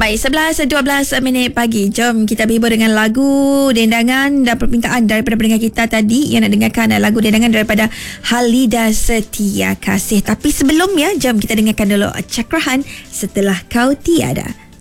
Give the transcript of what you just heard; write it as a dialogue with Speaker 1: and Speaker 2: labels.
Speaker 1: Baik, 11.12 minit pagi. Jom kita berhibur dengan lagu dendangan dan permintaan daripada pendengar kita tadi yang nak dengarkan lagu dendangan daripada Halida Setia Kasih. Tapi sebelumnya, jom kita dengarkan dulu Cakrahan Setelah Kau Tiada.